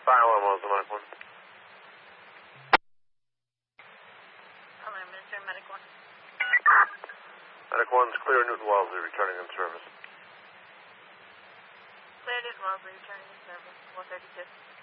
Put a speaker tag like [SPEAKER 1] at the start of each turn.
[SPEAKER 1] Fire alarm was the Medic 1.
[SPEAKER 2] Hello, Minister Medic 1.
[SPEAKER 1] Medic 1's clear Newton Wellesley returning in service.
[SPEAKER 2] Clear Newton Wellesley returning in service. 132.